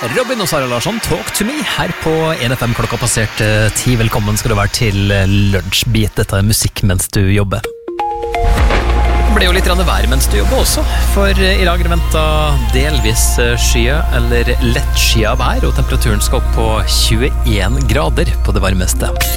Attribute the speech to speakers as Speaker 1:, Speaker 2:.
Speaker 1: Robin og Sara Larsson, Talk to me, her på 1FM klokka passert 10. Velkommen skal du være til lunsjbit. Dette er musikk mens du jobber. Det ble jo litt vær mens du jobber også, for i dag ventet delvis skya eller lett skya vær, og temperaturen skal opp på 21 grader på det varmeste.